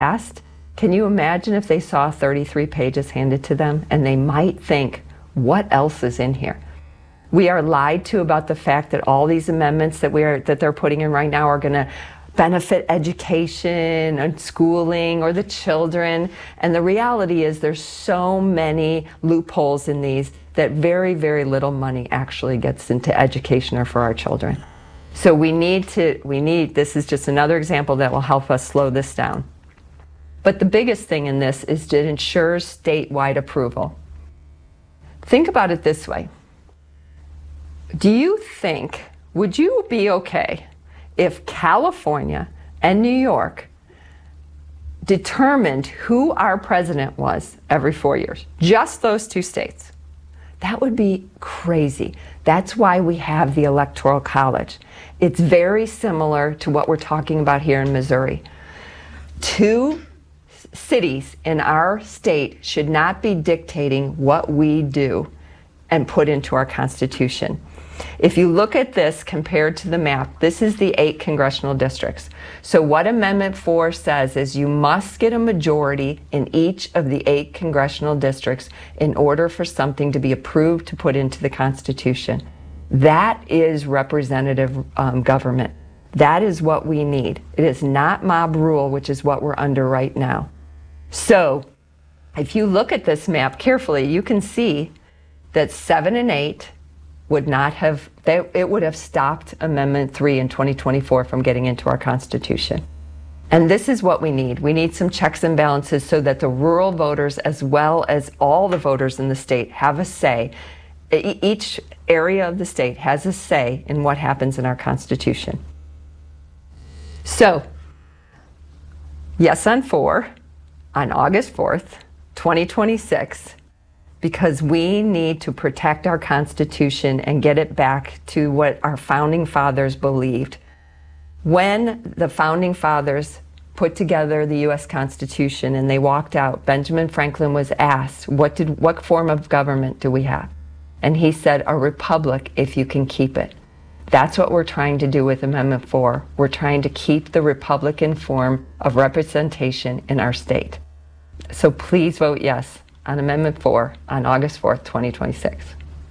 passed, can you imagine if they saw 33 pages handed to them and they might think, what else is in here? We are lied to about the fact that all these amendments that they're putting in right now are going to benefit education and schooling or the children. And the reality is there's so many loopholes in these that very, very little money actually gets into education or for our children. So this is just another example that will help us slow this down. But the biggest thing in this is to ensure statewide approval. Think about it this way. Would you be okay if California and New York determined who our president was every 4 years? Just those two states. That would be crazy. That's why we have the Electoral College. It's very similar to what we're talking about here in Missouri. Two cities in our state should not be dictating what we do and put into our Constitution. If you look at this compared to the map, this is the 8 congressional districts. So what Amendment 4 says is you must get a majority in each of the 8 congressional districts in order for something to be approved to put into the Constitution. That is representative government. That is what we need. It is not mob rule, which is what we're under right now. So if you look at this map carefully, you can see that 7 and 8 would have stopped Amendment 3 in 2024 from getting into our Constitution. And this is what we need. We need some checks and balances so that the rural voters, as well as all the voters in the state, have a say. Each area of the state has a say in what happens in our Constitution. So, yes on 4, on August 4th, 2026, because we need to protect our Constitution and get it back to what our founding fathers believed. When the founding fathers put together the U.S. Constitution and they walked out, Benjamin Franklin was asked, what form of government do we have? And he said, a republic if you can keep it. That's what we're trying to do with Amendment 4. We're trying to keep the Republican form of representation in our state. So please vote yes on Amendment 4 on August 4th, 2026.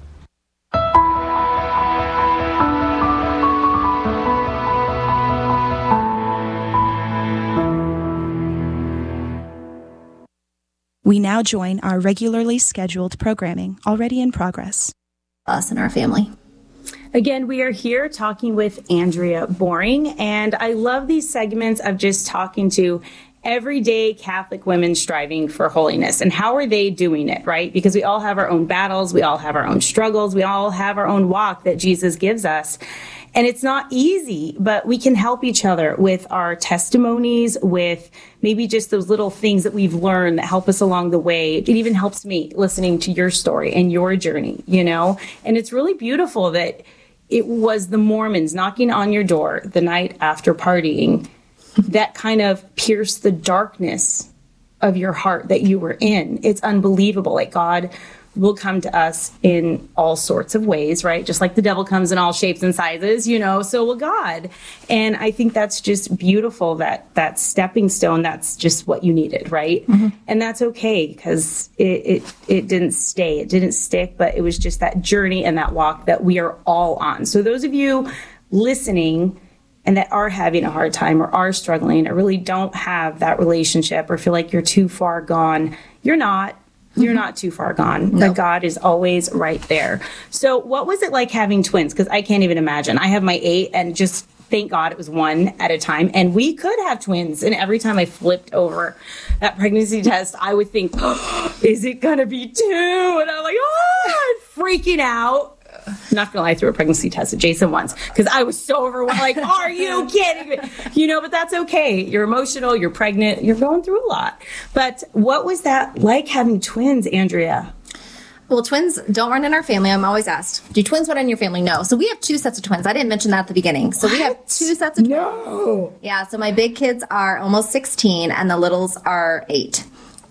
We now join our regularly scheduled programming, already in progress. Us and our family. Again, we are here talking with Andrea Boring, and I love these segments of just talking to everyday Catholic women striving for holiness. And how are they doing it, right? Because we all have our own battles, we all have our own struggles, we all have our own walk that Jesus gives us. And it's not easy, but we can help each other with our testimonies, with maybe just those little things that we've learned that help us along the way. It even helps me listening to your story and your journey, you know? And it's really beautiful that it was the Mormons knocking on your door the night after partying that kind of pierced the darkness of your heart that you were in. It's unbelievable. Like, God will come to us in all sorts of ways, right? Just like the devil comes in all shapes and sizes, you know, so will God. And I think that's just beautiful, that stepping stone, that's just what you needed, right? Mm-hmm. And that's okay, because it didn't stay, it didn't stick, but it was just that journey and that walk that we are all on. So those of you listening and that are having a hard time or are struggling or really don't have that relationship or feel like you're too far gone, you're not. You're not too far gone. No. But God is always right there. So what was it like having twins? Because I can't even imagine. I have my 8, and just thank God it was 1 at a time. And we could have twins. And every time I flipped over that pregnancy test, I would think, oh, is it going to be 2? And I'm like, oh, I'm freaking out. I'm not gonna lie, I threw a pregnancy test at Jason once because I was so overwhelmed. Like, are you kidding me? You know, but that's okay. You're emotional, you're pregnant, you're going through a lot. But what was that like having twins, Andrea? Well, twins don't run in our family. I'm always asked, do twins run in your family? No. So we have 2 sets of twins. I didn't mention that at the beginning. So we have 2 sets of twins. No. Yeah, so my big kids are almost 16 and the littles are 8.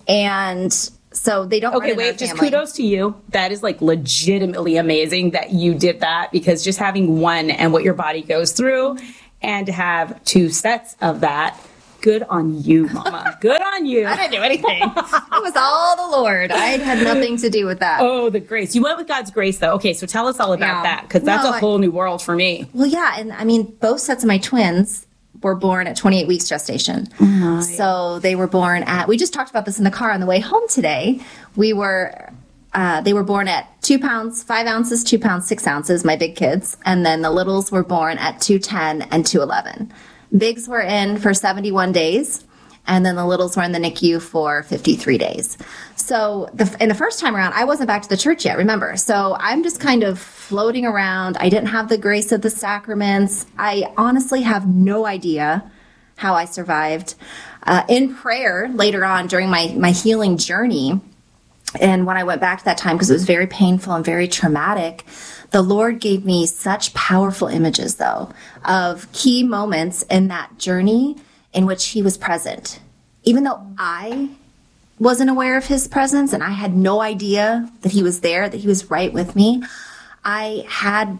And so they don't. Okay, wait, just kudos to you. That is like legitimately amazing that you did that, because just having 1 and what your body goes through and to have 2 sets of that, Good on you, Mama. Good on you. I didn't do anything. It was all the Lord. I had nothing to do with that. Oh, the grace. You went with God's grace, though. Okay, so tell us all about that, because that's a whole new world for me. Well, yeah, and I mean, both sets of my twins were born at 28 weeks gestation. So they were born at, we just talked about this in the car on the way home today. They were born at 2 pounds, 5 ounces, 2 pounds, 6 ounces, my big kids. And then the littles were born at 210 and 211. Bigs were in for 71 days. And then the littles were in the NICU for 53 days. So in the first time around, I wasn't back to the church yet, remember? So I'm just kind of floating around. I didn't have the grace of the sacraments. I honestly have no idea how I survived. In prayer later on during my healing journey, and when I went back to that time, because it was very painful and very traumatic, the Lord gave me such powerful images, though, of key moments in that journey in which he was present. Even though I wasn't aware of his presence and I had no idea that he was there, that he was right with me, I had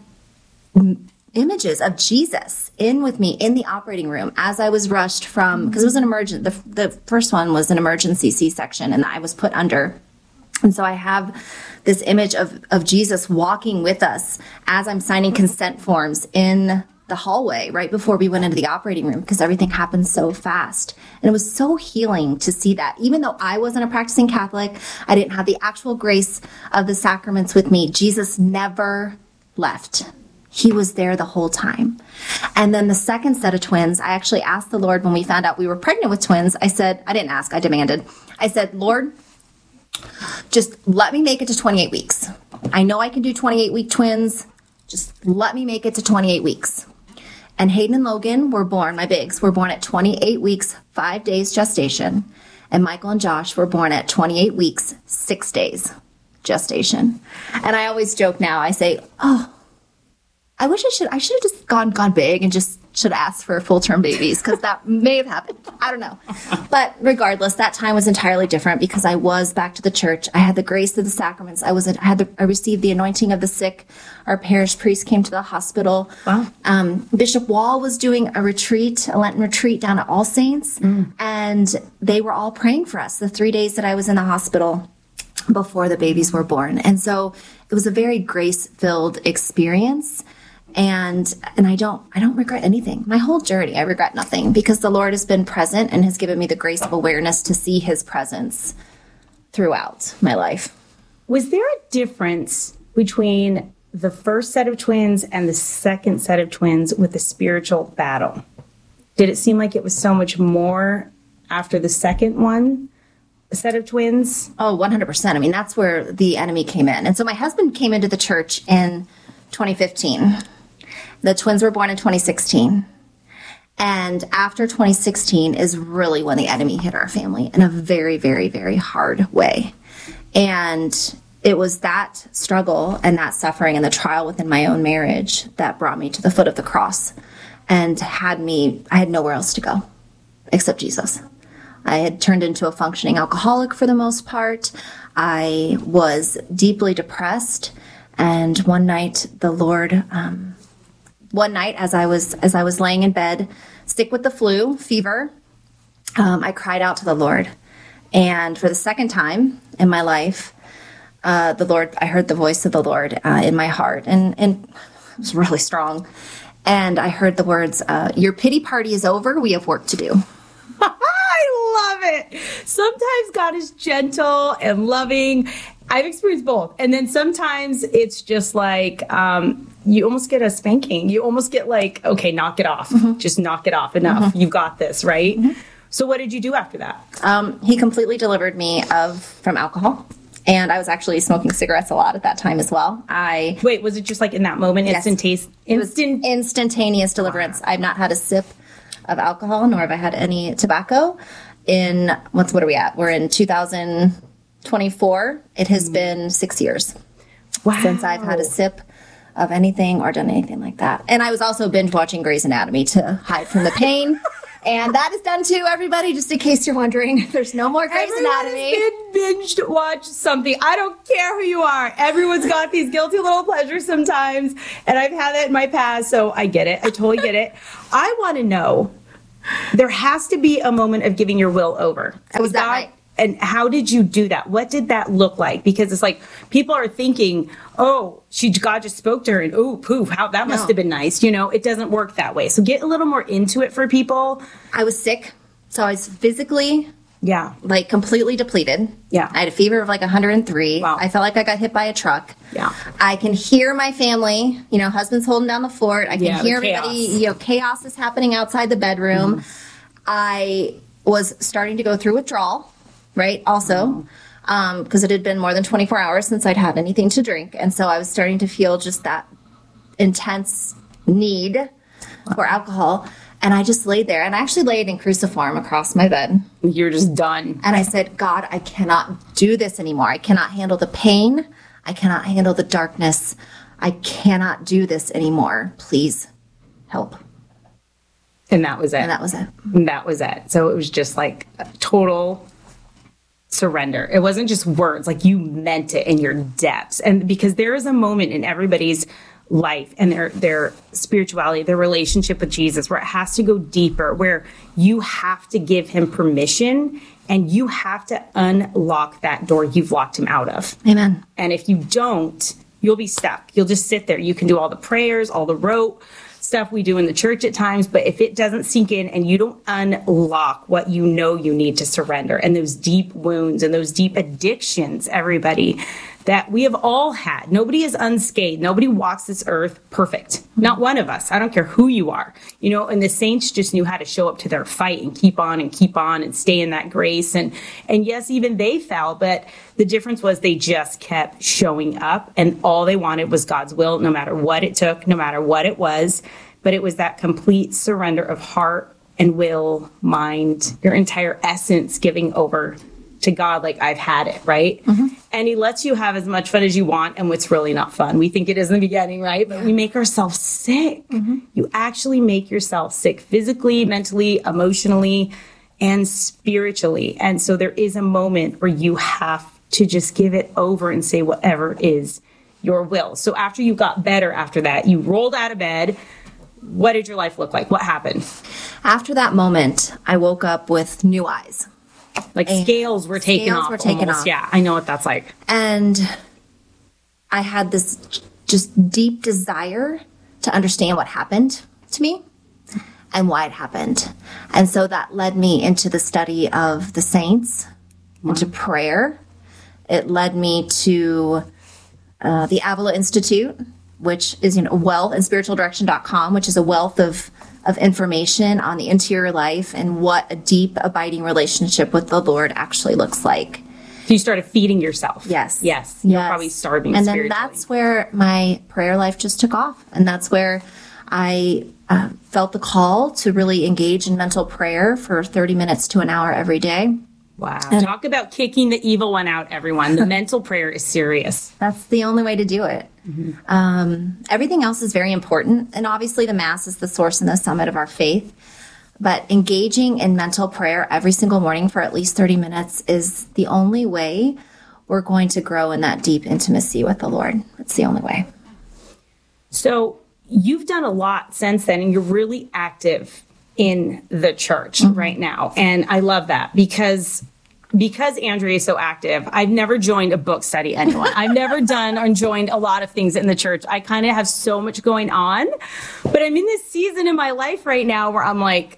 images of Jesus in with me in the operating room as I was rushed from, because it was an emergent, the first one was an emergency C-section, and I was put under. And so I have this image of Jesus walking with us as I'm signing consent forms in the hallway right before we went into the operating room, because everything happened so fast. And it was so healing to see that. Even though I wasn't a practicing Catholic, I didn't have the actual grace of the sacraments with me, Jesus never left. He was there the whole time. And then the second set of twins, I actually asked the Lord when we found out we were pregnant with twins. I didn't ask, I demanded. I said, Lord, just let me make it to 28 weeks. I know I can do 28-week twins. Just let me make it to 28 weeks. And Hayden and Logan were born, my bigs, were born at 28 weeks, 5 days gestation. And Michael and Josh were born at 28 weeks, 6 days gestation. And I always joke now, I say, oh, I wish I should have just gone big and just should have asked for full-term babies, because that may have happened. I don't know. But regardless, that time was entirely different because I was back to the church. I had the grace of the sacraments. I received the anointing of the sick. Our parish priest came to the hospital. Wow. Bishop Wall was doing a Lenten retreat down at All Saints, and they were all praying for us the 3 days that I was in the hospital before the babies were born. And so it was a very grace-filled experience. And I don't regret anything. My whole journey, I regret nothing, because the Lord has been present and has given me the grace of awareness to see his presence throughout my life. Was there a difference between the first set of twins and the second set of twins with the spiritual battle? Did it seem like it was so much more after the second set of twins? Oh, 100%. I mean, that's where the enemy came in. And so my husband came into the church in 2015. The twins were born in 2016. And after 2016 is really when the enemy hit our family in a very, very, very hard way. And it was that struggle and that suffering and the trial within my own marriage that brought me to the foot of the cross and I had nowhere else to go except Jesus. I had turned into a functioning alcoholic for the most part. I was deeply depressed. And one night, the Lord, as I was laying in bed, sick with the flu, fever, I cried out to the Lord. And for the second time in my life, I heard the voice of the Lord in my heart, and it was really strong. And I heard the words, "Your pity party is over. We have work to do." I love it. Sometimes God is gentle and loving. I've experienced both. And then sometimes it's just like, you almost get a spanking. You almost get like, okay, knock it off. Mm-hmm. Just knock it off. Enough. Mm-hmm. You got this, right? Mm-hmm. So what did you do after that? He completely delivered me from alcohol. And I was actually smoking cigarettes a lot at that time as well. Wait, was it just like in that moment? Yes. It was instantaneous deliverance. Wow. I've not had a sip of alcohol, nor have I had any tobacco in, what are we at? We're in 2024. It has been 6 years since I've had a sip of anything or done anything like that. And I was also binge watching Grey's Anatomy to hide from the pain. And that is done too, everybody, just in case you're wondering. There's no more Grey's Anatomy. Binged watch something. I don't care who you are. Everyone's got these guilty little pleasures sometimes. And I've had that in my past, so I get it. I totally get it. I want to know, There has to be a moment of giving your will over. Was that right? And how did you do that? What did that look like? Because it's like people are thinking, oh, God just spoke to her and oh, poof, how that must have been nice. It doesn't work that way. So get a little more into it for people. I was sick. So I was physically like completely depleted. Yeah. I had a fever of like 103. Wow. I felt like I got hit by a truck. Yeah. I can hear my family, husband's holding down the fort. I can hear everybody, chaos is happening outside the bedroom. I was starting to go through withdrawal, right? Also, because it had been more than 24 hours since I'd had anything to drink. And so I was starting to feel just that intense need for alcohol. And I just laid there, and I actually laid in cruciform across my bed. You're just done. And I said, God, I cannot do this anymore. I cannot handle the pain. I cannot handle the darkness. I cannot do this anymore. Please help. And that was it. And that was it. And that was it. So it was just like a total surrender. It wasn't just words, like you meant it in your depths. And because there is a moment in everybody's life and their spirituality, their relationship with Jesus, where it has to go deeper, where you have to give him permission and you have to unlock that door you've locked him out of. Amen. And if you don't, you'll be stuck. You'll just sit there. You can do all the prayers, all the rote stuff we do in the church at times, but if it doesn't sink in and you don't unlock what you need to surrender, and those deep wounds and those deep addictions, everybody, that we have all had. Nobody is unscathed. Nobody walks this earth perfect. Not one of us. I don't care who you are. And the saints just knew how to show up to their fight and keep on and stay in that grace. And yes, even they fell, but the difference was they just kept showing up, and all they wanted was God's will, no matter what it took, no matter what it was. But it was that complete surrender of heart and will, mind, your entire essence giving over to God, like I've had it, right? And he lets you have as much fun as you want, and what's really not fun. We think it is in the beginning, right? But we make ourselves sick. You actually make yourself sick physically, mentally, emotionally, and spiritually. And so there is a moment where you have to just give it over and say whatever is your will. So after you got better after that, you rolled out of bed. What did your life look like? What happened? After that moment, I woke up with new eyes. Like scales were taken off. Yeah, I know what that's like. And I had this just deep desire to understand what happened to me and why it happened. And so that led me into the study of the saints, into prayer. It led me to the Avila Institute, which is wealth, and spiritualdirection.com, which is a wealth of information on the interior life and what a deep, abiding relationship with the Lord actually looks like. So you started feeding yourself. Yes. You're probably starving and spiritually. And then that's where my prayer life just took off. And that's where I felt the call to really engage in mental prayer for 30 minutes to an hour every day. Wow. Talk about kicking the evil one out, everyone. The mental prayer is serious. That's the only way to do it. Everything else is very important. And obviously the Mass is the source and the summit of our faith. But engaging in mental prayer every single morning for at least 30 minutes is the only way we're going to grow in that deep intimacy with the Lord. It's the only way. So you've done a lot since then, and you're really active in the church right now. And I love that because Andrea is so active. I've never joined a book study, anyone. I've never done or joined a lot of things in the church. I kind of have so much going on, but I'm in this season in my life right now where I'm like,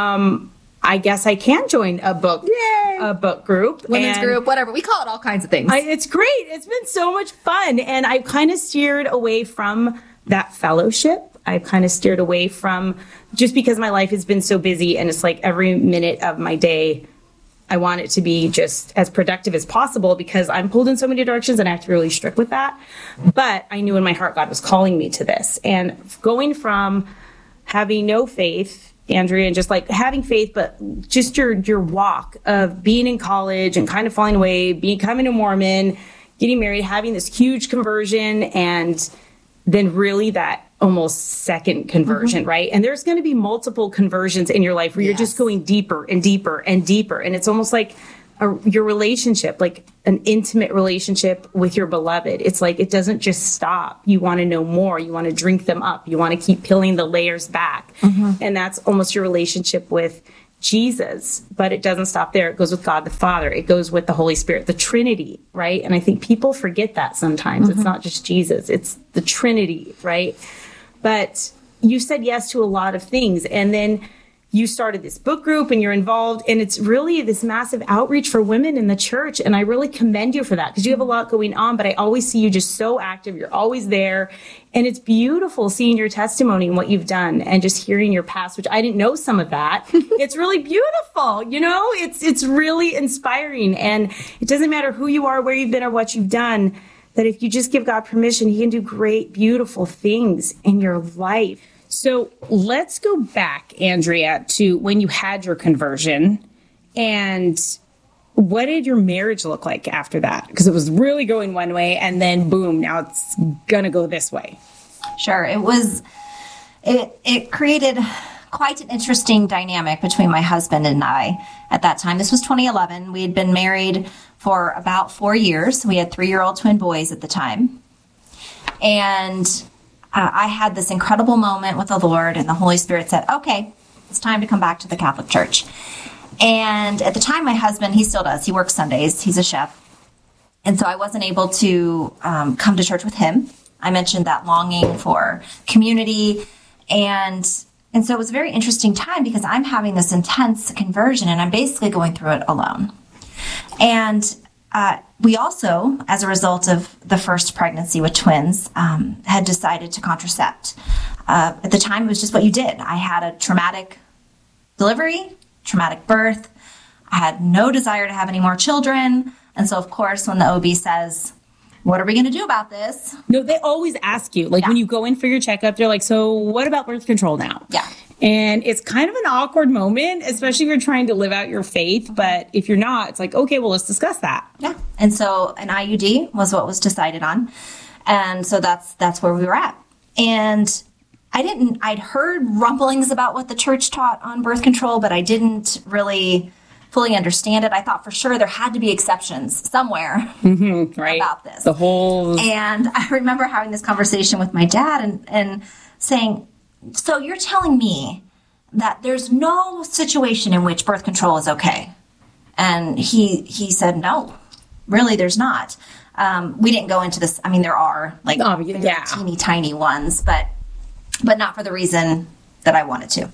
I guess I can join a book group, women's group, whatever. We call it all kinds of things. It's great. It's been so much fun. And I've kind of steered away from that fellowship. I've kind of steered away from, just because my life has been so busy, and it's like every minute of my day, I want it to be just as productive as possible because I'm pulled in so many directions and I have to be really strict with that. But I knew in my heart God was calling me to this. And going from having no faith, Andrea, and just like having faith, but just your walk of being in college and kind of falling away, becoming a Mormon, getting married, having this huge conversion, and then really that almost second conversion, right? And there's going to be multiple conversions in your life where you're just going deeper and deeper and deeper. And it's almost like your relationship, like an intimate relationship with your beloved. It's like, it doesn't just stop. You want to know more. You want to drink them up. You want to keep peeling the layers back. And that's almost your relationship with Jesus, but it doesn't stop there. It goes with God the Father. It goes with the Holy Spirit, the Trinity, right? And I think people forget that sometimes. It's not just Jesus, it's the Trinity, right? But you said yes to a lot of things. And then you started this book group and you're involved, and it's really this massive outreach for women in the church. And I really commend you for that, because you have a lot going on, but I always see you just so active. You're always there. And it's beautiful seeing your testimony and what you've done and just hearing your past, which I didn't know some of that. It's really beautiful. You know, it's really inspiring. And it doesn't matter who you are, where you've been, or what you've done, that if you just give God permission, he can do great, beautiful things in your life. So let's go back, Andrea, to when you had your conversion, and what did your marriage look like after that? Because it was really going one way, and then boom, now it's gonna go this way. Sure. It created quite an interesting dynamic between my husband and I at that time. This was 2011. We had been married for about 4 years. We had 3-year-old twin boys at the time. And I had this incredible moment with the Lord, and the Holy Spirit said, okay, it's time to come back to the Catholic Church. And at the time, my husband, he still does. He works Sundays. He's a chef. And so I wasn't able to come to church with him. I mentioned that longing for community. And so it was a very interesting time, because I'm having this intense conversion, and I'm basically going through it alone. And we also, as a result of the first pregnancy with twins, had decided to contracept. At the time, it was just what you did. I had a traumatic delivery, traumatic birth. I had no desire to have any more children. And so, of course, when the OB says, what are we going to do about this? No, they always ask you, like when you go in for your checkup, they're like, so what about birth control now? Yeah. And it's kind of an awkward moment, especially if you're trying to live out your faith. But if you're not, it's like, okay, well, let's discuss that. Yeah. And so an IUD was what was decided on. And so that's where we were at. And I'd heard rumblings about what the church taught on birth control, but I didn't really fully understand it. I thought for sure there had to be exceptions somewhere Right. about this. And I remember having this conversation with my dad and saying, so you're telling me that there's no situation in which birth control is okay? And he said, no, really, there's not. We didn't go into this. I mean, there are like teeny tiny ones, but not for the reason that I wanted to.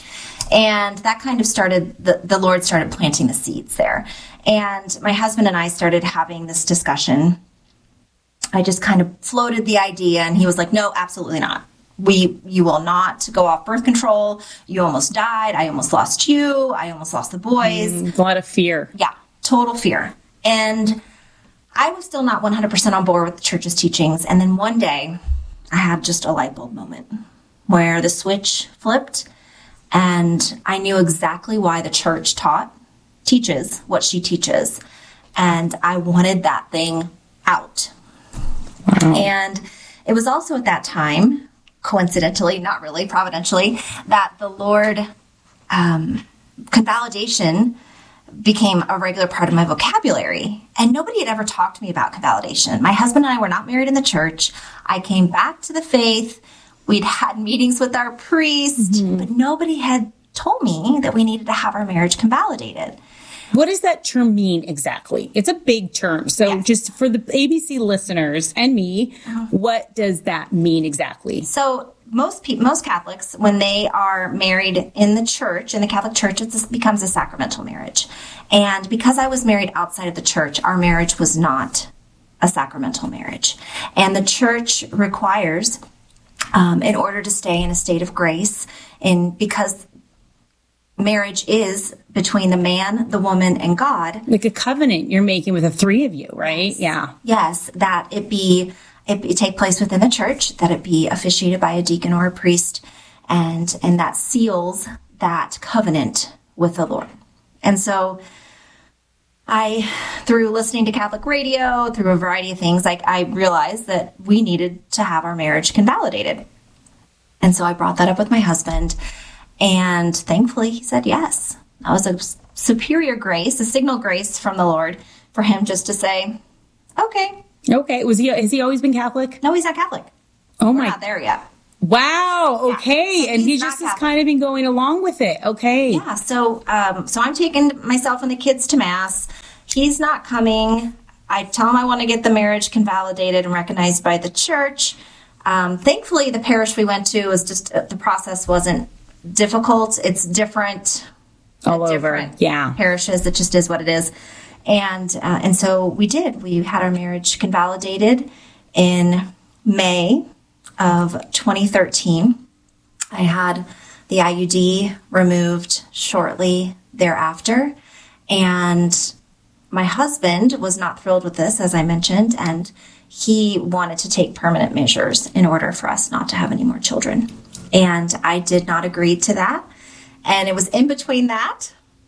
And that kind of started, the Lord started planting the seeds there. And my husband and I started having this discussion. I just kind of floated the idea, and he was like, no, absolutely not. You will not go off birth control. You almost died. I almost lost you. I almost lost the boys. A lot of fear. Yeah, total fear. And I was still not 100% on board with the church's teachings. And then one day I had just a light bulb moment where the switch flipped, and I knew exactly why the church teaches what she teaches. And I wanted that thing out. Wow. And it was also at that time, coincidentally, not really, providentially, that the Lord, convalidation became a regular part of my vocabulary. And nobody had ever talked to me about convalidation. My husband and I were not married in the church. I came back to the faith. We'd had meetings with our priest, but nobody had told me that we needed to have our marriage convalidated. What does that term mean exactly? It's a big term. So just for the ABC listeners and me, what does that mean exactly? So most Catholics, when they are married in the church, in the Catholic Church, it becomes a sacramental marriage. And because I was married outside of the church, our marriage was not a sacramental marriage. And the church requires, in order to stay in a state of grace, because marriage is between the man, the woman, and God. Like a covenant you're making with the three of you, right? Yes. Yeah. Yes, that it take place within the church, that it be officiated by a deacon or a priest, and that seals that covenant with the Lord. And so through listening to Catholic radio, through a variety of things, I realized that we needed to have our marriage convalidated. And so I brought that up with my husband, and thankfully he said yes. That was superior grace, a signal grace from the Lord for him just to say, okay. Okay. Has he always been Catholic? No, he's not Catholic. Oh We're my. not there yet. Wow. Okay. Yeah. And he He's just not has kind of been going along with it. Okay. Yeah. So I'm taking myself and the kids to Mass. He's not coming. I tell him I want to get the marriage convalidated and recognized by the church. Thankfully, the parish we went to was just, the process wasn't difficult. It's different. All over. Different Yeah. parishes. It just is what it is. And so we did. We had our marriage convalidated in May of 2013. I had the IUD removed shortly thereafter. And my husband was not thrilled with this, as I mentioned, and he wanted to take permanent measures in order for us not to have any more children. And I did not agree to that. And it was in between that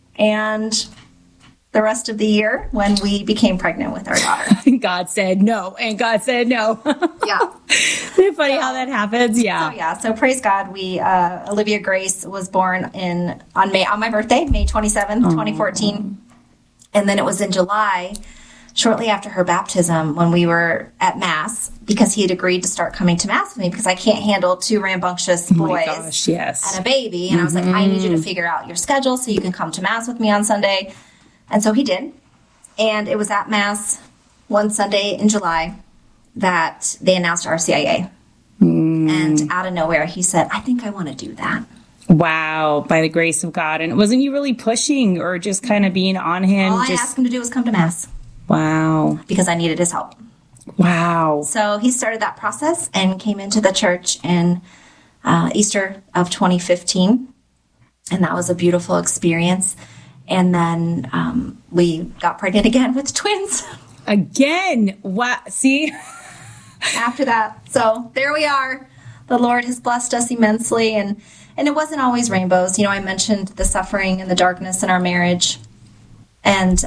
and the rest of the year when we became pregnant with our daughter. God said no, and God said no. Yeah. Isn't it funny how that happens? Yeah. So praise God. We Olivia Grace was born on my birthday, May 27th, 2014. And then it was in July, shortly after her baptism, when we were at Mass, because he had agreed to start coming to Mass with me because I can't handle two rambunctious boys and a baby. And I was like, I need you to figure out your schedule so you can come to Mass with me on Sunday. And so he did. And it was at Mass one Sunday in July that they announced RCIA. And out of nowhere, he said, I think I want to do that. Wow. By the grace of God. And wasn't you really pushing or just kind of being on him? All I asked him to do was come to Mass. Wow. Because I needed his help. Wow. So he started that process and came into the church in Easter of 2015. And that was a beautiful experience. And then we got pregnant again with twins. Again? What? See? After that. So there we are. The Lord has blessed us immensely. And it wasn't always rainbows. You know, I mentioned the suffering and the darkness in our marriage. And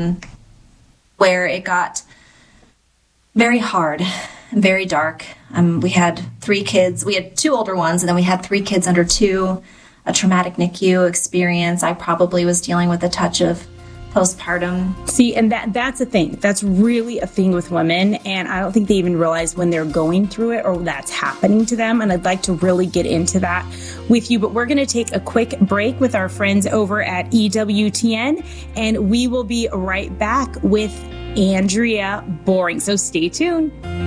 where it got very hard and very dark. We had 3 kids. We had 2 older ones, and then we had 3 kids under 2, a traumatic NICU experience. I probably was dealing with a touch of postpartum. See, and that's a thing. That's really a thing with women, and I don't think they even realize when they're going through it or that's happening to them, and I'd like to really get into that with you, but we're going to take a quick break with our friends over at EWTN, and we will be right back with Andrea Boring. So stay tuned.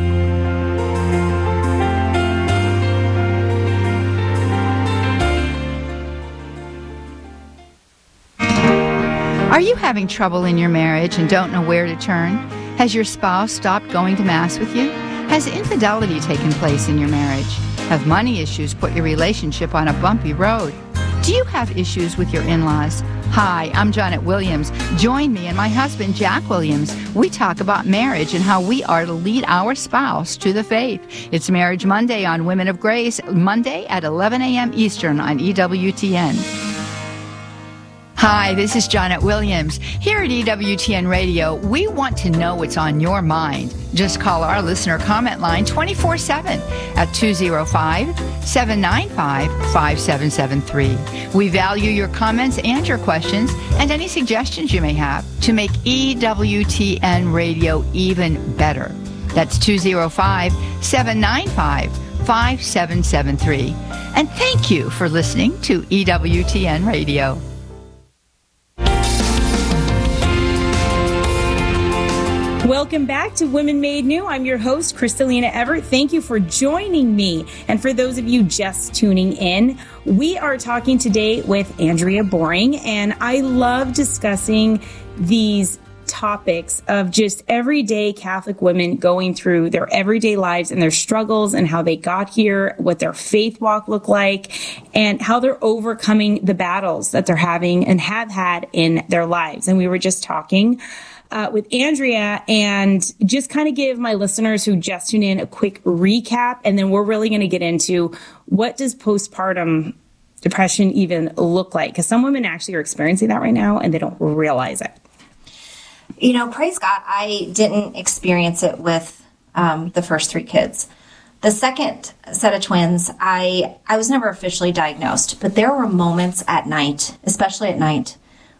Are you having trouble in your marriage and don't know where to turn? Has your spouse stopped going to Mass with you? Has infidelity taken place in your marriage? Have money issues put your relationship on a bumpy road? Do you have issues with your in-laws? Hi, I'm Janet Williams. Join me and my husband, Jack Williams. We talk about marriage and how we are to lead our spouse to the faith. It's Marriage Monday on Women of Grace, Monday at 11 a.m. Eastern on EWTN. Hi, this is Janet Williams. Here at EWTN Radio, we want to know what's on your mind. Just call our listener comment line 24/7 at 205-795-5773. We value your comments and your questions and any suggestions you may have to make EWTN Radio even better. That's 205-795-5773. And thank you for listening to EWTN Radio. Welcome back to Women Made New. I'm your host, Kristalina Everett. Thank you for joining me. And for those of you just tuning in, we are talking today with Andrea Boring, and I love discussing these topics of just everyday Catholic women going through their everyday lives and their struggles and how they got here, what their faith walk looked like, and how they're overcoming the battles that they're having and have had in their lives. And we were just talking with Andrea, and just kind of give my listeners who just tuned in a quick recap, and then we're really going to get into what does postpartum depression even look like, because some women actually are experiencing that right now and they don't realize it. You know, praise God, I didn't experience it with the first 3 kids. The second set of twins, I was never officially diagnosed, but there were moments at night, especially at night,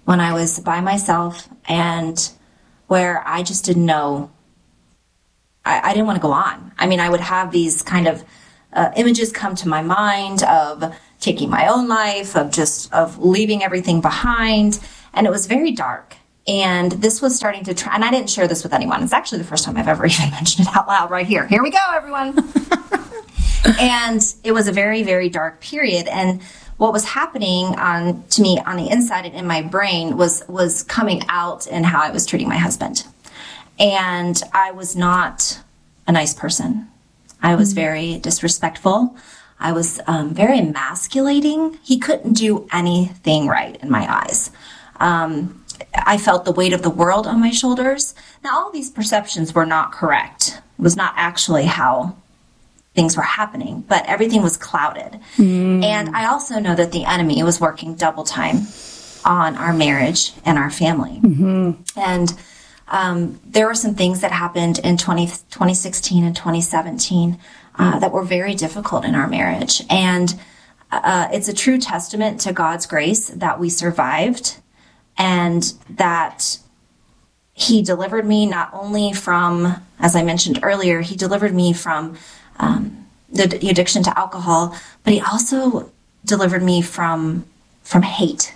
when I was by myself and where I just didn't know, I didn't want to go on. I mean, I would have these kind of images come to my mind of taking my own life, of leaving everything behind. And it was very dark. And this was starting to and I didn't share this with anyone. It's actually the first time I've ever even mentioned it out loud right here. Here we go, everyone. And it was a very, very dark period. And what was happening to me on the inside and in my brain was coming out in how I was treating my husband. And I was not a nice person. I was very disrespectful. I was very emasculating. He couldn't do anything right in my eyes. I felt the weight of the world on my shoulders. Now, all these perceptions were not correct. It was not actually how things were happening, but everything was clouded. And I also know that the enemy was working double time on our marriage and our family. And there were some things that happened in 2016 and 2017 that were very difficult in our marriage. And it's a true testament to God's grace that we survived and that he delivered me not only from, as I mentioned earlier, he delivered me from the addiction to alcohol, but he also delivered me from hate,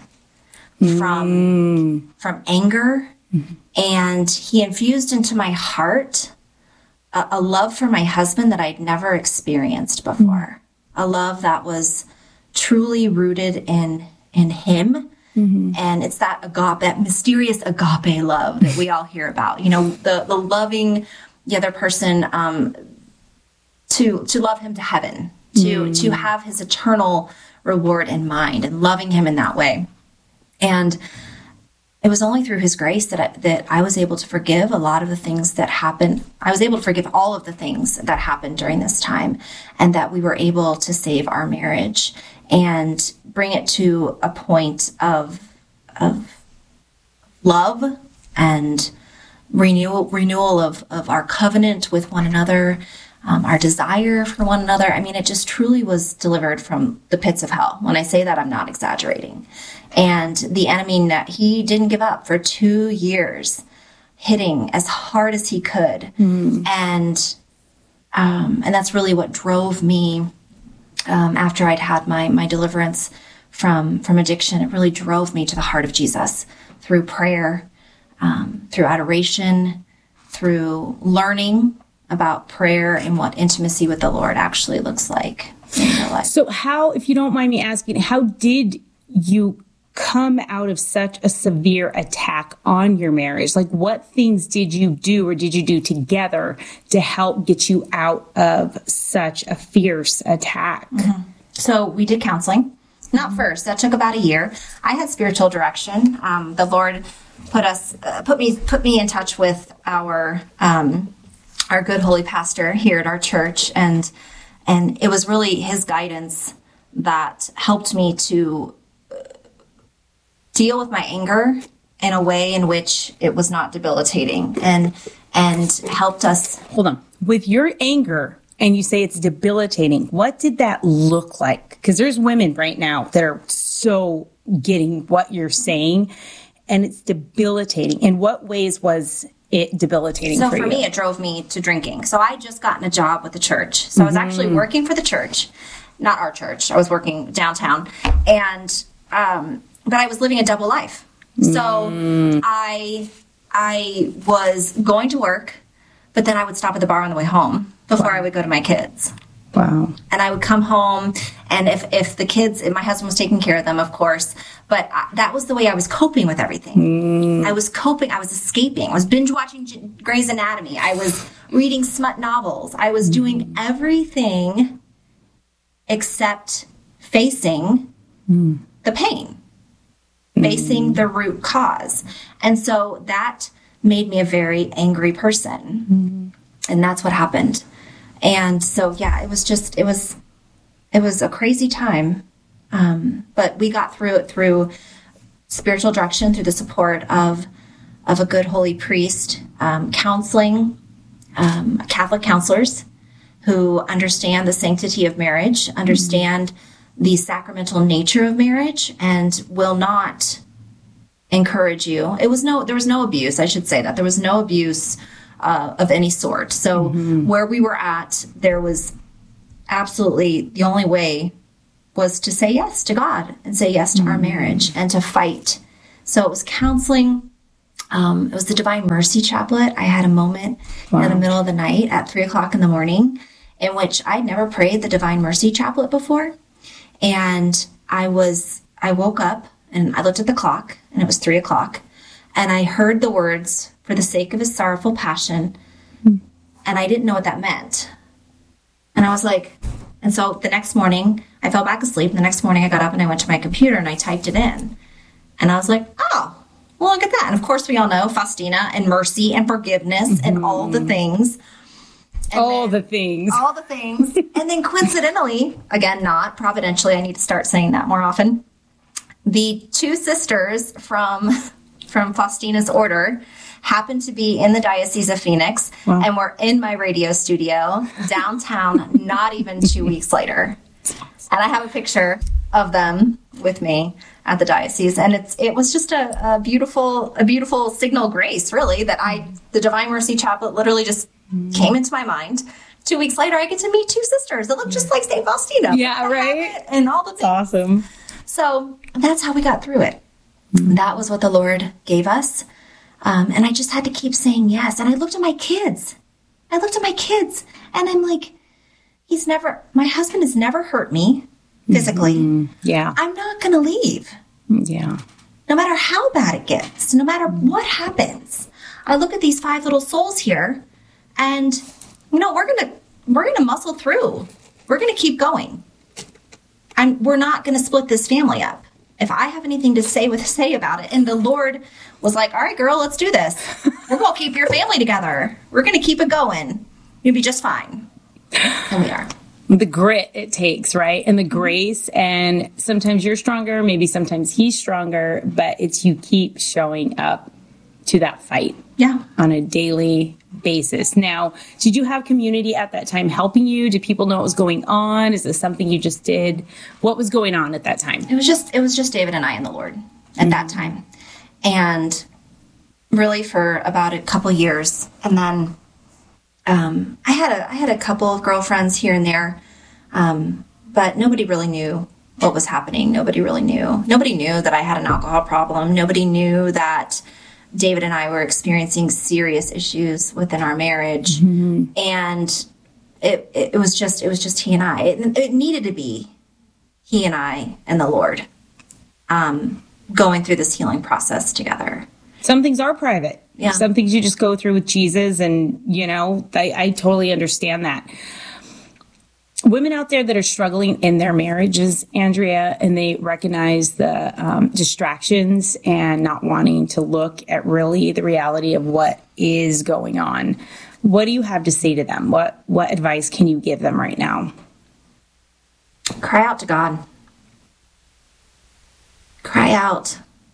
from anger, and he infused into my heart a love for my husband that I'd never experienced before, a love that was truly rooted in him. And it's that agape, that mysterious agape love that we all hear about, the loving the other person, to love him to heaven, to have his eternal reward in mind and loving him in that way. And it was only through his grace that I was able to forgive a lot of the things that happened. I was able to forgive all of the things that happened during this time, and that we were able to save our marriage and bring it to a point of love and renewal of our covenant with one another, our desire for one another. I mean, it just truly was delivered from the pits of hell. When I say that, I'm not exaggerating. And the enemy, he didn't give up for 2 years, hitting as hard as he could. And that's really what drove me, after I'd had my deliverance from addiction. It really drove me to the heart of Jesus through prayer, through adoration, through learning about prayer and what intimacy with the Lord actually looks like in your life. So how, if you don't mind me asking, how did you come out of such a severe attack on your marriage? Like, what things did you do or did you do together to help get you out of such a fierce attack? So we did counseling. Not first. That took about a year. I had spiritual direction. The Lord put me in touch with our good holy pastor here at our church, and it was really his guidance that helped me to deal with my anger in a way in which it was not debilitating, and helped us. Hold on. With your anger, and you say it's debilitating, what did that look like? Because there's women right now that are so getting what you're saying, and it's debilitating. In what ways was it debilitating for you? So for me, it drove me to drinking. So I had just gotten a job with the church. So I was actually working for the church, not our church. I was working downtown, and but I was living a double life. So I was going to work, but then I would stop at the bar on the way home before I would go to my kids. Wow. And I would come home, and if the kids, my husband was taking care of them, of course, but that was the way I was coping with everything. I was coping, I was escaping. I was binge watching Grey's Anatomy. I was reading smut novels. I was doing everything except facing the pain, facing the root cause. And so that made me a very angry person. And that's what happened. And so, yeah, it was a crazy time. But we got through it through spiritual direction, through the support of a good holy priest, counseling, Catholic counselors who understand the sanctity of marriage, understand the sacramental nature of marriage, and will not encourage you. There was no abuse. I should say that there was no abuse of any sort. So where we were at, there was absolutely the only way was to say yes to God and say yes to our marriage and to fight. So it was counseling. It was the Divine Mercy Chaplet. I had a moment in the middle of the night at 3:00 in the morning in which I'd never prayed the Divine Mercy Chaplet before. And I woke up and I looked at the clock and it was 3:00 and I heard the words, "For the sake of his sorrowful passion." And I didn't know what that meant. And I was like, and so the next morning I fell back asleep. And the next morning I got up and I went to my computer and I typed it in. And I was like, oh, well, look at that. And of course we all know Faustina and mercy and forgiveness and all the things. And all the things. And then coincidentally, again, not providentially, I need to start saying that more often. The two sisters from Faustina's order happened to be in the Diocese of Phoenix and were in my radio studio downtown not even 2 weeks later. And I have a picture of them with me at the diocese. And it was just a beautiful signal of grace, really, that the Divine Mercy Chaplet literally just came into my mind. 2 weeks later, I get to meet two sisters that look just like St. Faustina. Yeah, right? And all the things. That's awesome. So that's how we got through it. That was what the Lord gave us. And I just had to keep saying yes. And I looked at my kids. And I'm like, my husband has never hurt me physically. Yeah. I'm not going to leave. Yeah. No matter how bad it gets, no matter what happens. I look at these 5 little souls here and, we're going to muscle through. We're going to keep going. And we're not going to split this family up. If I have anything to say about it, and the Lord was like, all right, girl, let's do this. We're going to keep your family together. We're going to keep it going. You'll be just fine. And we are. The grit it takes, right? And the grace. And sometimes you're stronger, maybe sometimes he's stronger, but it's you keep showing up to that fight on a daily basis. Now, did you have community at that time helping you? Did people know what was going on? Is this something you just did? What was going on at that time? It was just David and I and the Lord at that time. And really for about a couple years. And then I had a couple of girlfriends here and there, but nobody really knew what was happening. Nobody really knew. Nobody knew that I had an alcohol problem. Nobody knew that David and I were experiencing serious issues within our marriage. And it was just he and I. It needed to be he and I and the Lord going through this healing process together. Some things are private. Yeah. Some things you just go through with Jesus, and, I totally understand that. Women out there that are struggling in their marriages, Andrea, and they recognize the distractions and not wanting to look at really the reality of what is going on. What do you have to say to them? What advice can you give them right now? Cry out to God. Cry out.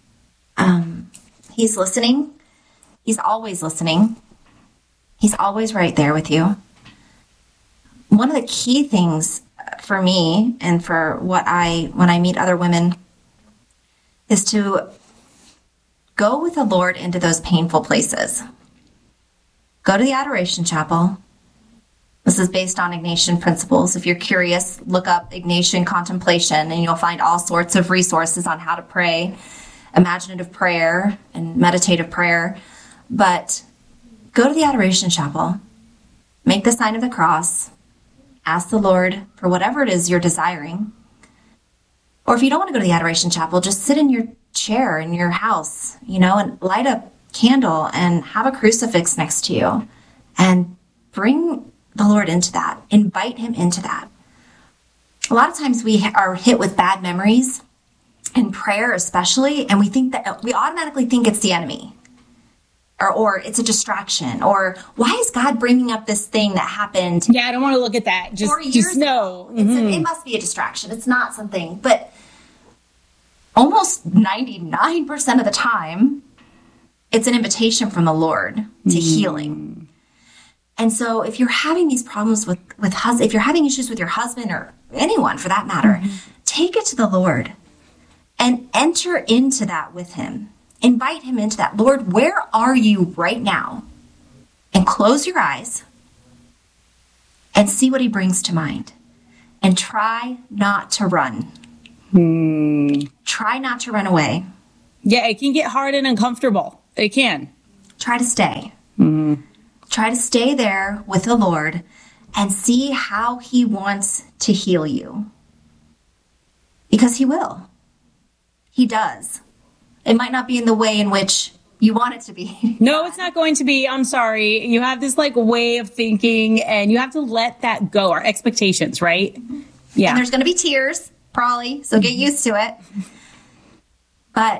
He's listening. He's always listening. He's always right there with you. One of the key things for me and for when I meet other women is to go with the Lord into those painful places. Go to the Adoration Chapel. This is based on Ignatian principles. If you're curious, look up Ignatian contemplation and you'll find all sorts of resources on how to pray, imaginative prayer and meditative prayer. But go to the Adoration Chapel, make the sign of the cross, ask the Lord for whatever it is you're desiring. Or if you don't want to go to the Adoration Chapel, just sit in your chair in your house, and light a candle and have a crucifix next to you and bring the Lord into that. Invite him into that. A lot of times we are hit with bad memories in prayer especially, and we automatically think it's the enemy. Or it's a distraction, or why is God bringing up this thing that happened? Yeah, I don't want to look at that. Just know. It must be a distraction. It's not something, but almost 99% of the time, it's an invitation from the Lord to healing. And so if you're having these problems with if you're having issues with your husband or anyone for that matter, take it to the Lord and enter into that with him. invite him into that. Lord, where are you right now? And close your eyes and see what he brings to mind. And try not to run. Try not to run away. Yeah, it can get hard and uncomfortable. It can. Try to stay. Try to stay there with the Lord and see how he wants to heal you. Because he will. He does. It might not be in the way in which you want it to be. No, it's not going to be. I'm sorry. You have this like way of thinking and you have to let that go. Our expectations, right? Yeah. And there's going to be tears, probably. So get used to it. But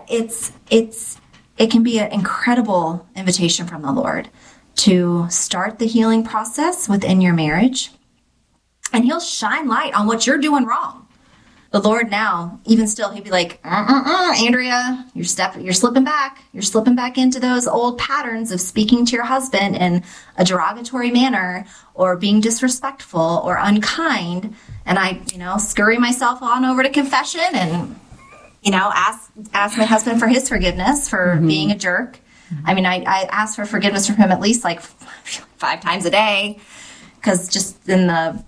it can be an incredible invitation from the Lord to start the healing process within your marriage. And he'll shine light on what you're doing wrong. The Lord now, even still, he'd be like, Andrea, you're slipping back. You're slipping back into those old patterns of speaking to your husband in a derogatory manner or being disrespectful or unkind. And I, scurry myself on over to confession and, ask my husband for his forgiveness for being a jerk. I mean, I ask for forgiveness from him at least like 5 times a day because just in the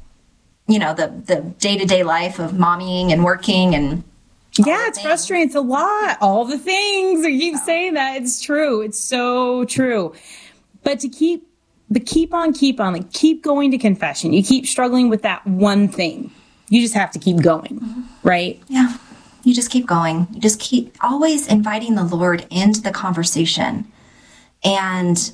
day-to-day life of mommying and working and it's frustrating. It's a lot. All the things. You keep saying that. It's true. It's so true. But to keep on, like keep going to confession. You keep struggling with that one thing. You just have to keep going, right? Yeah. You just keep going. You just keep always inviting the Lord into the conversation and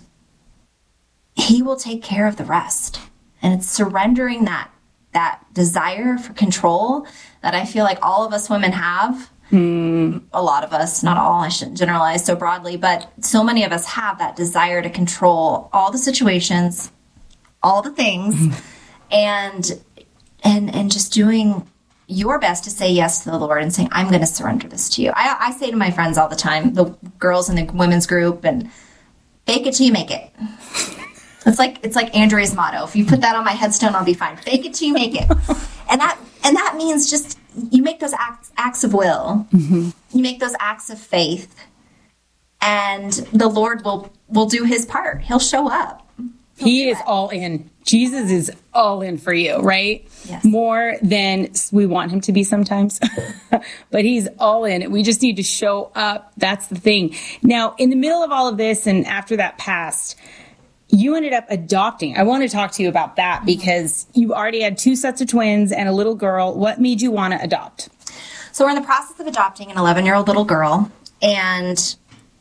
he will take care of the rest. And it's surrendering that desire for control that I feel like all of us women have. A lot of us, not all, I shouldn't generalize so broadly, but so many of us have that desire to control all the situations, all the things, and just doing your best to say yes to the Lord and saying, I'm going to surrender this to you. I say to my friends all the time, the girls in the women's group, and fake it till you make it. It's like Andrea's motto. If you put that on my headstone, I'll be fine. Fake it till you make it. And that means just you make those acts of will. You make those acts of faith, and the Lord will do his part. He'll show up. He is all in. Jesus is all in for you, right? Yes. More than we want him to be sometimes. But he's all in. We just need to show up. That's the thing. Now, in the middle of all of this and after that passed, you ended up adopting. I want to talk to you about that because you already had 2 sets of twins and a little girl. What made you want to adopt? So we're in the process of adopting an 11-year-old little girl, and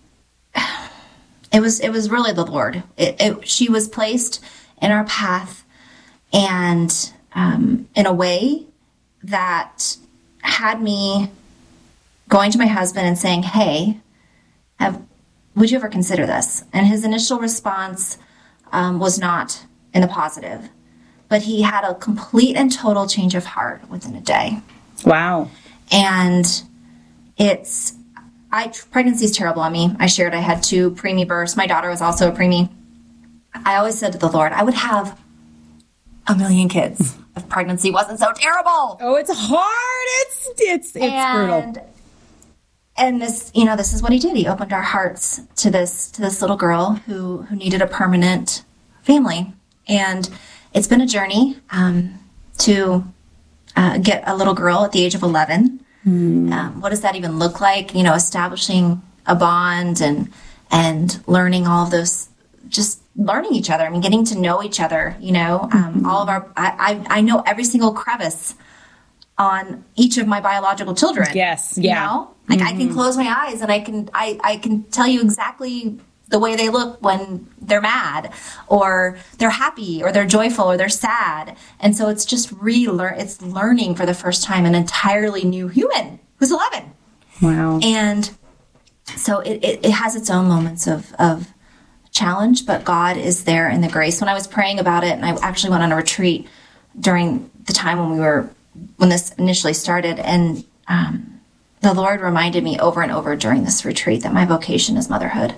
it was really the Lord. She was placed in our path, and in a way that had me going to my husband and saying, "Hey, would you ever consider this?" And his initial response was not in the positive, but he had a complete and total change of heart within a day. Wow. And pregnancy is terrible on me. I shared I had 2 preemie births. My daughter was also a preemie. I always said to the Lord, I would have a million kids if pregnancy wasn't so terrible. Oh, it's hard. It's brutal. And this is what he did. He opened our hearts to this little girl who needed a permanent family. And it's been a journey to get a little girl at the age of 11. What does that even look like? Establishing a bond and learning all of those, just learning each other. I mean, getting to know each other, all of our, I know every single crevice on each of my biological children. Yes. Yeah. I can close my eyes and I can tell you exactly the way they look when they're mad or they're happy or they're joyful or they're sad. And so it's just it's learning for the first time an entirely new human who's 11. Wow. And so it has its own moments of challenge, but God is there in the grace. When I was praying about it, and I actually went on a retreat during the time when this initially started, and the Lord reminded me over and over during this retreat that my vocation is motherhood.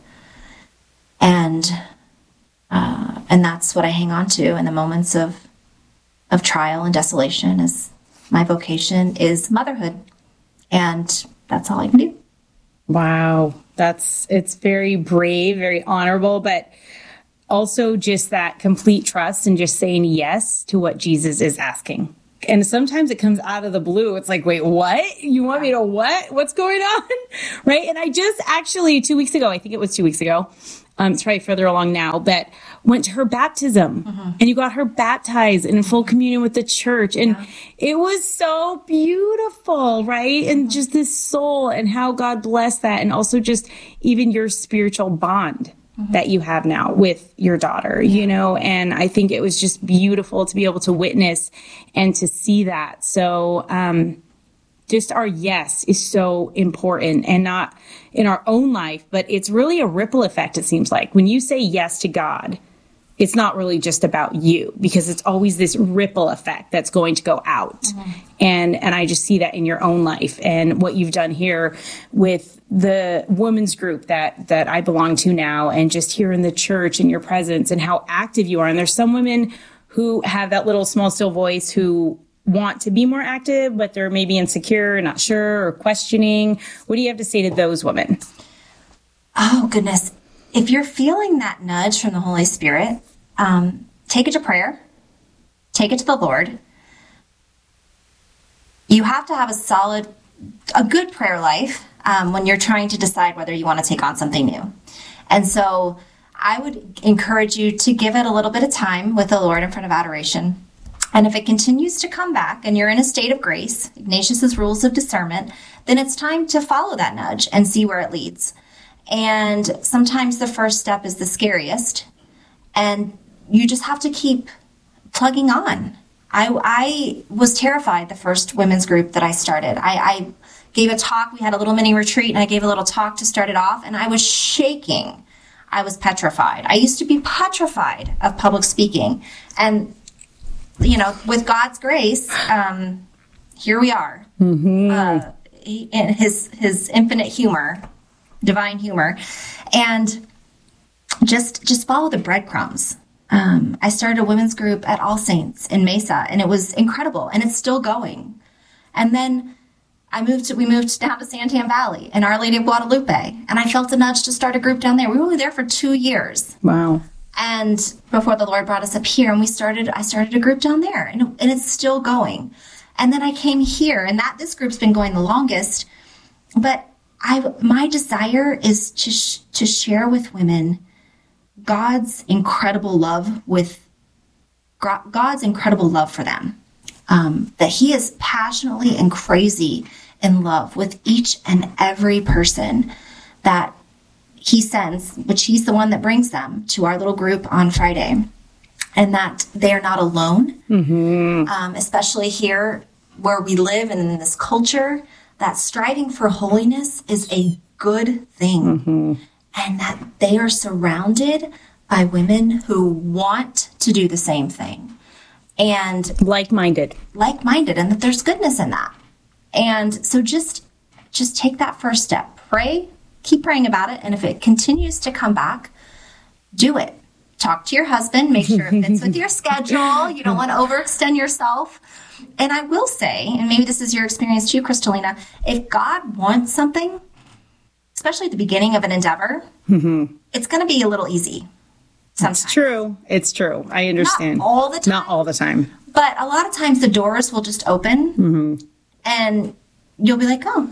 And that's what I hang on to in the moments of trial and desolation. Is my vocation is motherhood, and that's all I can do. Wow. It's very brave, very honorable, but also just that complete trust and just saying yes to what Jesus is asking. And sometimes it comes out of the blue. It's like, wait, what? You want me to what? What's going on? Right. And I just actually 2 weeks ago, I think it was 2 weeks ago, it's probably further along now, but went to her baptism and you got her baptized in full communion with the church. And it was so beautiful, right? And just this soul and how God blessed that. And also just even your spiritual bond that you have now with your daughter, you know, and I think it was just beautiful to be able to witness and to see that. So, just our yes is so important, and not in our own life, but it's really a ripple effect. It seems like when you say yes to God, it's not really just about you, because it's always this ripple effect that's going to go out. And I just see that in your own life and what you've done here with the women's group that I belong to now, and just here in the church and your presence and how active you are. And there's some women who have that little small still voice who want to be more active, but they're maybe insecure, not sure, or questioning. What do you have to say to those women? Oh, goodness. If you're feeling that nudge from the Holy Spirit, take it to prayer. Take it to the Lord. You have to have a good prayer life when you're trying to decide whether you want to take on something new. And so I would encourage you to give it a little bit of time with the Lord in front of adoration. And if it continues to come back and you're in a state of grace, Ignatius's rules of discernment, then it's time to follow that nudge and see where it leads. And sometimes the first step is the scariest, and you just have to keep plugging on. I was terrified the first women's group that I started. I gave a talk. We had a little mini retreat, and I gave a little talk to start it off, and I was shaking. I was petrified. I used to be petrified of public speaking. And, you know, with God's grace, here we are. In his infinite humor, divine humor, and just follow the breadcrumbs. I started a women's group at All Saints in Mesa, and it was incredible, and it's still going. And then we moved down to Santan Valley in Our Lady of Guadalupe, and I felt a nudge to start a group down there. We were only there for 2 years. Wow. And before the Lord brought us up here, and I started a group down there, and it's still going. And then I came here, and this group's been going the longest. But my desire is to share with women God's incredible love for them. That He is passionately and crazy in love with each and every person that He sends, which He's the one that brings them to our little group on Friday, and that they are not alone, especially here where we live and in this culture, that striving for holiness is a good thing, and that they are surrounded by women who want to do the same thing. And like-minded, and that there's goodness in that. And so just take that first step. Pray, keep praying about it, and if it continues to come back, do it. Talk to your husband, make sure it fits with your schedule. You don't want to overextend yourself. And I will say, and maybe this is your experience too, Kristalina, if God wants something, especially at the beginning of an endeavor, it's going to be a little easy. Sometimes. It's true. I understand. Not all the time. Not all the time. But a lot of times the doors will just open and you'll be like, oh,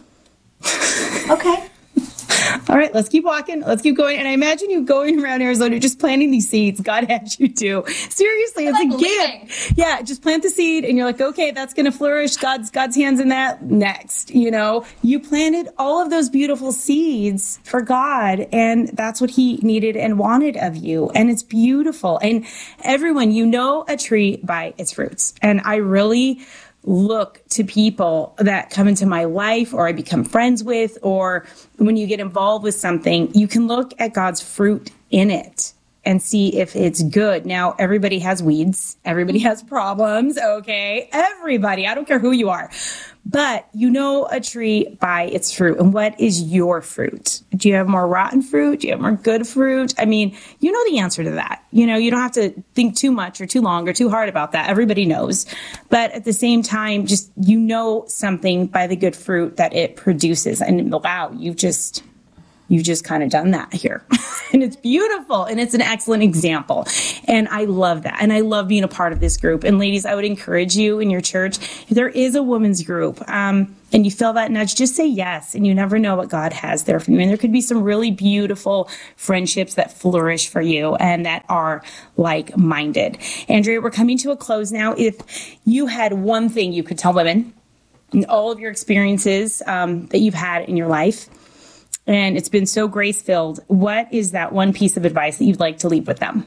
okay. All right, let's keep walking. Let's keep going. And I imagine you going around Arizona, just planting these seeds. God has you do. Seriously, it's a gift. Yeah, just plant the seed and you're like, okay, that's going to flourish. God's hands in that. Next, you planted all of those beautiful seeds for God, and that's what He needed and wanted of you. And it's beautiful. And everyone, a tree by its fruits. And I really look to people that come into my life or I become friends with, or when you get involved with something, you can look at God's fruit in it and see if it's good. Now, everybody has weeds. Everybody has problems. Okay. Everybody. I don't care who you are, but a tree by its fruit. And what is your fruit? Do you have more rotten fruit? Do you have more good fruit? I mean, you know the answer to that. You don't have to think too much or too long or too hard about that. Everybody knows. But at the same time, just, something by the good fruit that it produces. And wow, you've just you've just kind of done that here. And it's beautiful. And it's an excellent example. And I love that. And I love being a part of this group. And ladies, I would encourage you in your church, if there is a women's group, and you feel that nudge, just say yes. And you never know what God has there for you. And there could be some really beautiful friendships that flourish for you and that are like-minded. Andrea, we're coming to a close now. If you had one thing you could tell women in all of your experiences that you've had in your life, and it's been so grace-filled, what is that one piece of advice that you'd like to leave with them?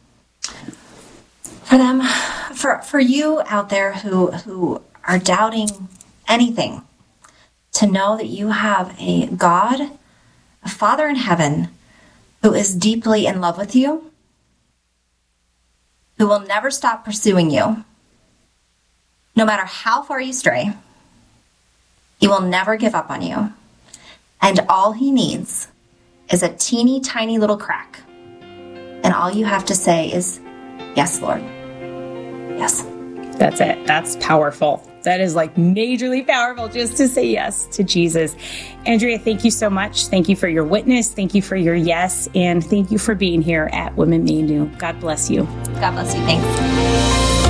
For them, for you out there who are doubting anything, to know that you have a God, a Father in heaven, who is deeply in love with you, who will never stop pursuing you, no matter how far you stray. He will never give up on you. And all he needs is a teeny tiny little crack. And all you have to say is, yes, Lord. Yes. That's it. That's powerful. That is like majorly powerful, just to say yes to Jesus. Andrea, thank you so much. Thank you for your witness. Thank you for your yes. And thank you for being here at Women Made New. God bless you. God bless you. Thanks.